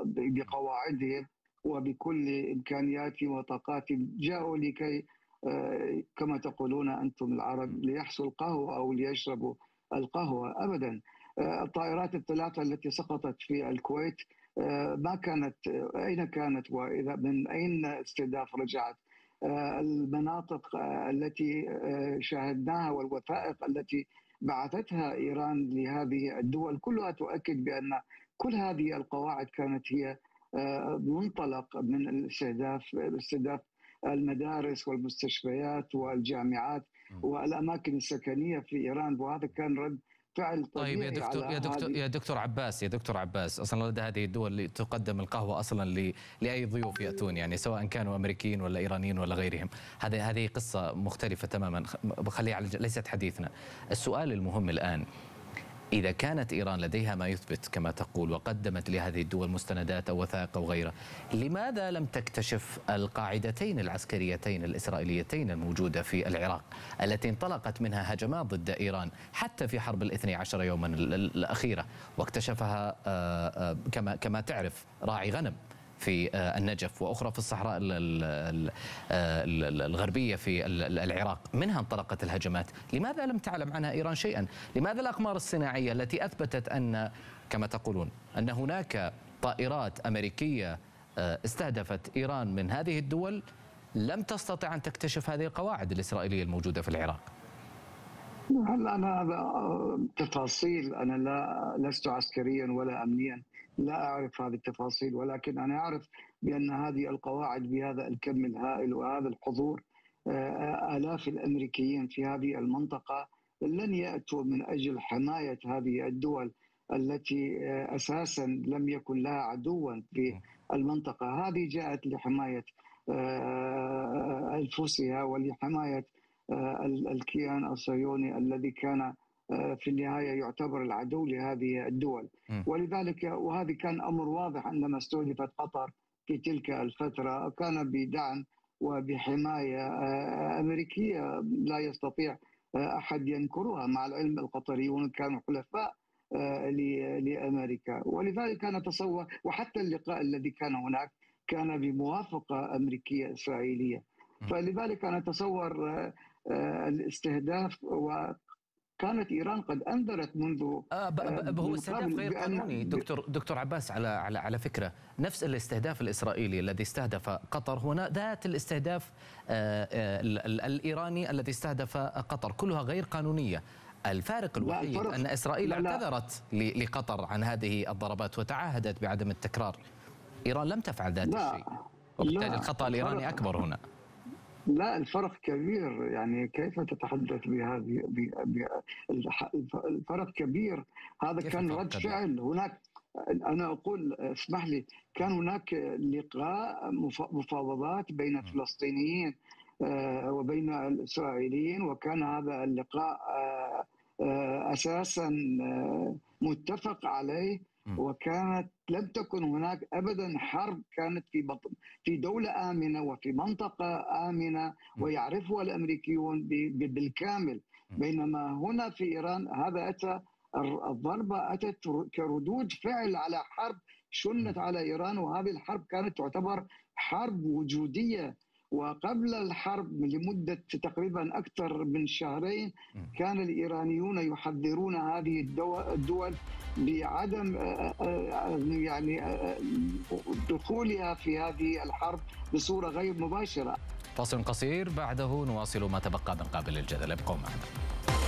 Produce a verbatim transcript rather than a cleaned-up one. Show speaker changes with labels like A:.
A: بقواعدهم وبكل إمكانياتهم وطاقاتهم، جاءوا لكي كما تقولون أنتم العرب ليحصوا القهوة أو ليشربوا القهوة. أبدا. الطائرات الثلاثة التي سقطت في الكويت ما كانت، أين كانت وإذا من أين استهداف رجعت؟ المناطق التي شاهدناها والوثائق التي بعثتها إيران لهذه الدول كلها تؤكد بأن كل هذه القواعد كانت هي منطلق من الاستهداف استهداف المدارس والمستشفيات والجامعات والأماكن السكنية في إيران، وهذا كان رد فعل طبيعي.
B: طيب يا دكتور
A: على
B: يا دكتور يا دكتور عباس يا دكتور عباس اصلا لدى هذه الدول تقدم القهوه اصلا لاي ضيوف ياتون، يعني سواء كانوا امريكيين ولا ايرانيين ولا غيرهم. هذه هذه قصه مختلفه تماما، خليها ليست حديثنا. السؤال المهم الان، إذا كانت إيران لديها ما يثبت كما تقول وقدمت لهذه الدول مستندات أو وثائق أو غيرها، لماذا لم تكتشف القاعدتين العسكريتين الإسرائيليتين الموجودة في العراق التي انطلقت منها هجمات ضد إيران حتى في حرب الاثني عشر يوما الأخيرة، واكتشفها كما كما تعرف راعي غنم في النجف وأخرى في الصحراء الغربية في العراق، منها انطلقت الهجمات. لماذا لم تعلم عنها إيران شيئا؟ لماذا الأقمار الصناعية التي أثبتت أن كما تقولون أن هناك طائرات أمريكية استهدفت إيران من هذه الدول لم تستطع أن تكتشف هذه القواعد الإسرائيلية الموجودة في العراق؟
A: هل أنا تفاصيل، أنا لا لست عسكريا ولا أمنيا، لا أعرف هذه التفاصيل، ولكن أنا أعرف بأن هذه القواعد بهذا الكم الهائل وهذا الحضور، آلاف الأمريكيين في هذه المنطقة لن يأتوا من أجل حماية هذه الدول التي أساسا لم يكن لها عدوا في المنطقة. هذه جاءت لحماية أنفسها ولحماية الكيان الصهيوني الذي كان في النهاية يعتبر العدو لهذه الدول. ولذلك وهذا كان أمر واضح عندما استهدفت قطر في تلك الفترة، كان بدعم وبحماية أمريكية لا يستطيع أحد ينكرها، مع العلم القطريون كانوا حلفاء لأمريكا. ولذلك أنا أتصور، وحتى اللقاء الذي كان هناك كان بموافقة أمريكية إسرائيلية، فلذلك أنا أتصور الاستهداف، وكانت إيران قد أنذرت منذ
B: آه هو استهداف غير قانوني. دكتور دكتور عباس، على على على فكرة نفس الاستهداف الإسرائيلي الذي استهدف قطر هو ذات الاستهداف آه آه الإيراني الذي استهدف قطر، كلها غير قانونية. الفارق الوحيد أن إسرائيل اعتذرت لقطر عن هذه الضربات وتعهدت بعدم التكرار. إيران لم تفعل ذات الشيء، وبالتالي الخطأ الإيراني أكبر هنا.
A: لا، الفرق كبير، يعني كيف تتحدث بهذه؟ الفرق كبير. هذا كان رد فعل. هناك، أنا أقول اسمح لي، كان هناك لقاء مفاوضات بين الفلسطينيين وبين الإسرائيليين، وكان هذا اللقاء أساسا متفق عليه، وكانت لم تكن هناك ابدا حرب، كانت في بطن في دوله امنه وفي منطقه امنه ويعرفها الامريكيون بالكامل. بينما هنا في ايران هذا اتى، الضربه اتت كردود فعل على حرب شنت على ايران، وهذه الحرب كانت تعتبر حرب وجوديه. وقبل الحرب لمدة تقريبا أكثر من شهرين كان الإيرانيون يحذرون هذه الدول بعدم يعني دخولها في هذه الحرب بصورة غير مباشرة.
B: فاصل قصير، بعده نواصل ما تبقى من قابل الجدل. ابقوا معنا.